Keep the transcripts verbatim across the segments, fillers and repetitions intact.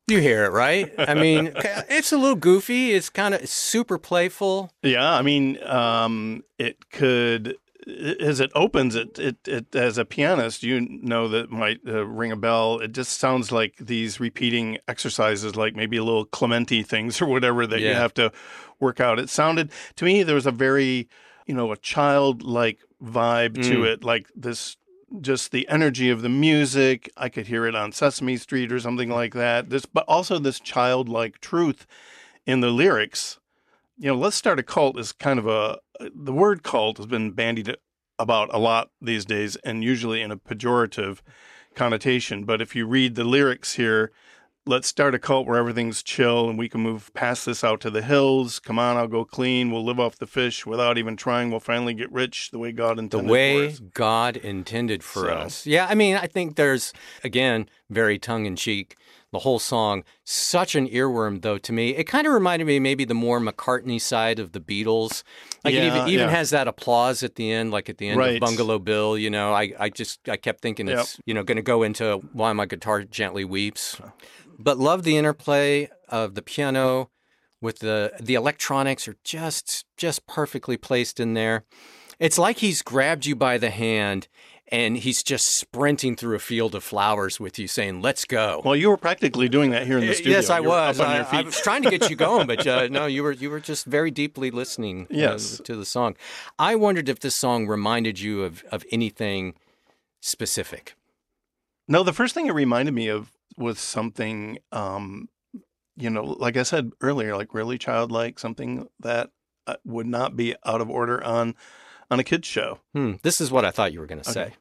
You hear it, right? I mean, it's a little goofy. It's kind of super playful. Yeah, I mean, um, it could, as it opens, it, it, it as a pianist, you know that might uh, ring a bell. It just sounds like these repeating exercises, like maybe a little Clementi things or whatever that Yeah. you have to work out. It sounded, to me, there was a very, you know, a childlike vibe Mm. to it, like this, just the energy of the music. I could hear it on Sesame Street or something like that. This, but also this childlike truth in the lyrics. You know, Let's Start a Cult is kind of a, the word cult has been bandied about a lot these days and usually in a pejorative connotation. But if you read the lyrics here, let's start a cult where everything's chill and we can move past this out to the hills. Come on, I'll go clean. We'll live off the fish without even trying. We'll finally get rich the way God The intended way for us. God intended for So. us. Yeah, I mean, I think there's, again, very tongue-in-cheek, the whole song. Such an earworm, though, to me. It kind of reminded me maybe the more McCartney side of the Beatles. Like it Yeah, even, even yeah. has that applause at the end, like at the end Right. of Bungalow Bill. You know, I, I just, I kept thinking it's, you know, going to go into Why My Guitar Gently Weeps. But love the interplay of the piano with the, the electronics are just, just perfectly placed in there. It's like he's grabbed you by the hand and he's just sprinting through a field of flowers with you saying, let's go. Well, you were practically doing that here in the studio. Yes, I You were was. Up on I, your I feet. was trying to get you going, but uh, no, you were you were just very deeply listening uh, Yes. to the song. I wondered if this song reminded you of, of anything specific. No, the first thing it reminded me of was something, um, you know, like I said earlier, like really childlike, something that uh, would not be out of order on on a kid's show. Hmm, this is what I thought you were going to Okay. say.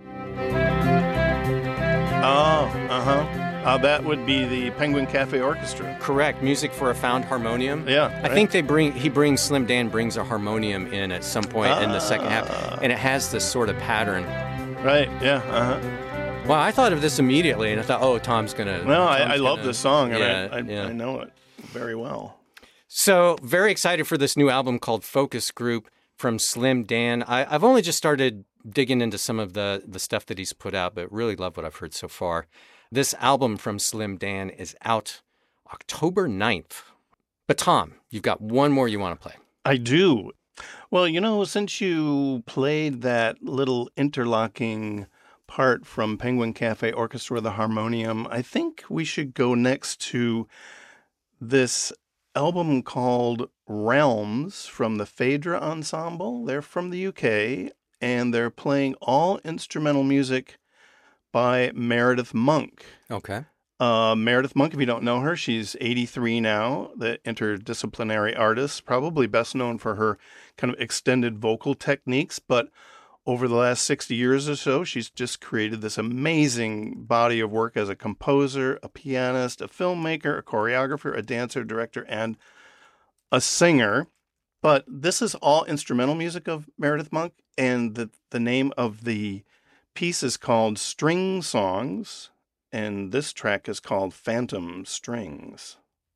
Oh, uh-huh. Uh, that would be the Penguin Cafe Orchestra. Correct. Music for a Found Harmonium. Yeah. I right. think they bring he brings Slim Dan brings a harmonium in at some point in the second half, Ah. and it has this sort of pattern. Right, yeah, uh-huh. Well, I thought of this immediately, and I thought, oh, Tom's gonna. No, I, Tom's I love gonna- this song, and Yeah, I, I, yeah. I know it very well. So very excited for this new album called Focus Group from Slim Dan. I, I've only just started digging into some of the the stuff that he's put out, but really love what I've heard so far. This album from Slim Dan is out October ninth. But Tom, you've got one more you want to play. I do. Well, you know, since you played that little interlocking part from Penguin Cafe Orchestra, the harmonium, I think we should go next to this album called Realms from the Phaedra Ensemble. They're from the U K, and they're playing all instrumental music by Meredith Monk. Okay. Uh, Meredith Monk, if you don't know her, she's eighty-three now, the interdisciplinary artist, probably best known for her kind of extended vocal techniques. But over the last sixty years or so, she's just created this amazing body of work as a composer, a pianist, a filmmaker, a choreographer, a dancer, director, and a singer. But this is all instrumental music of Meredith Monk, and the, the name of the piece is called String Songs, and this track is called Phantom Strings.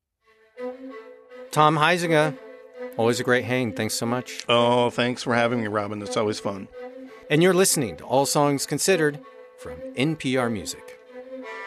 Tom Heisinger, always a great hang. Thanks so much. Oh, thanks for having me, Robin. It's always fun. And you're listening to All Songs Considered from N P R Music.